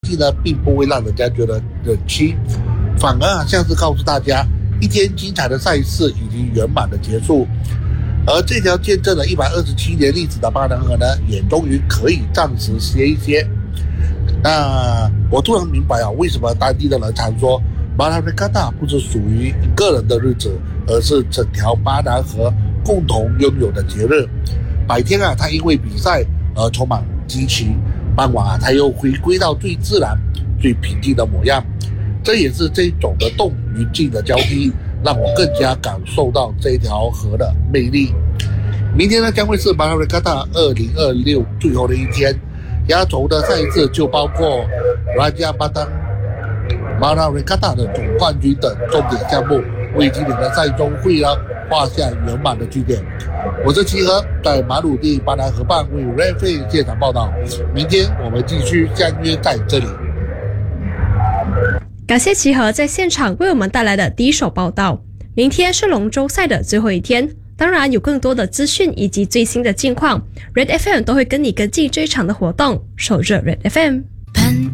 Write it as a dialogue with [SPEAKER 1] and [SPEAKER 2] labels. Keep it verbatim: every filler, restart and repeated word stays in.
[SPEAKER 1] 绩呢，并不会让人家觉得忍心，反而啊，像是告诉大家，一天精彩的赛事已经圆满的结束。而这条见证了一百二十七年历史的巴拿河呢，也终于可以暂时歇一歇。那我突然明白啊，为什么当地的人常说马拉瑞嘎达不是属于一个人的日子，而是整条巴拿河共同拥有的节日。白天啊，它因为比赛而充满激情，傍晚啊，它又回归到最自然、最平静的模样。这也是这种的动与静的交替，让我更加感受到这条河的魅力。明天呢，将会是马拉瑞嘎达二零二六最后的一天，压轴的赛事就包括拉加巴丹、马拉瑞嘎达的总冠军等重点项目，为今年的赛中会呢画下圆满的句点。我是齐和，在马鲁地巴拿河畔为 R F A 现场报道。明天我们继续相约在这里。
[SPEAKER 2] 感谢齐和在现场为我们带来的第一手报道。明天是龙舟赛的最后一天，当然有更多的资讯以及最新的近况 ，Red F M 都会跟你跟进这一场的活动。守着 Red F M。